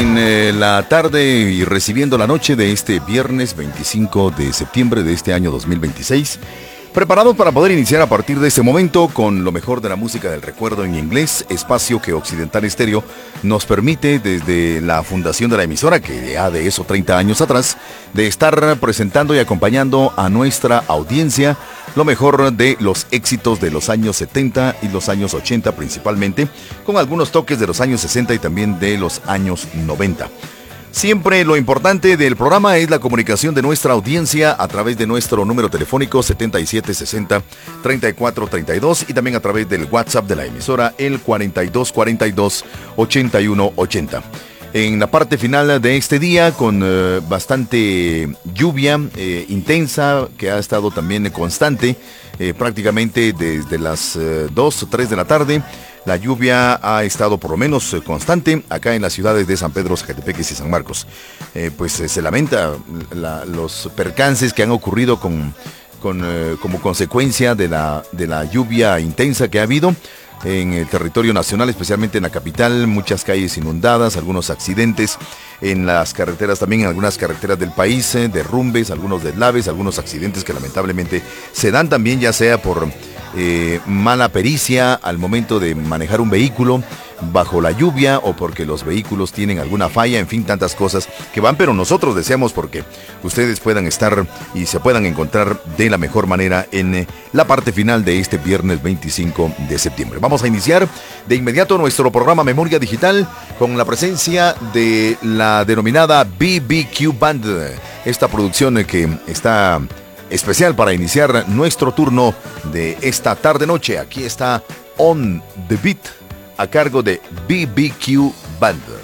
en la tarde y recibiendo la noche de este viernes 25 de septiembre de este año 2026. Preparados para poder iniciar a partir de este momento con lo mejor de la música del recuerdo en inglés, espacio que Occidental Estéreo nos permite desde la fundación de la emisora, que ya de eso 30 años atrás, de estar presentando y acompañando a nuestra audiencia lo mejor de los éxitos de los años 70 y los años 80 principalmente, con algunos toques de los años 60 y también de los años 90. Siempre lo importante del programa es la comunicación de nuestra audiencia a través de nuestro número telefónico 7760-3432 y también a través del WhatsApp de la emisora, el 4242-8180. En la parte final de este día, con bastante lluvia intensa, que ha estado también constante, prácticamente desde las 2 o 3 de la tarde. La lluvia ha estado por lo menos constante acá en las ciudades de San Pedro, Zacatepeques y San Marcos. Se lamenta los percances que han ocurrido como consecuencia de la lluvia intensa que ha habido en el territorio nacional, especialmente en la capital. Muchas calles inundadas, algunos accidentes en las carreteras, también en algunas carreteras del país, derrumbes, algunos deslaves, algunos accidentes que lamentablemente se dan también ya sea por mala pericia al momento de manejar un vehículo bajo la lluvia o porque los vehículos tienen alguna falla, en fin, tantas cosas que van, pero nosotros deseamos porque ustedes puedan estar y se puedan encontrar de la mejor manera en la parte final de este viernes 25 de septiembre. Vamos a iniciar de inmediato nuestro programa Memoria Digital con la presencia de la denominada BBQ Band, esta producción que está especial para iniciar nuestro turno de esta tarde-noche. Aquí está On The Beat, a cargo de BBQ Band.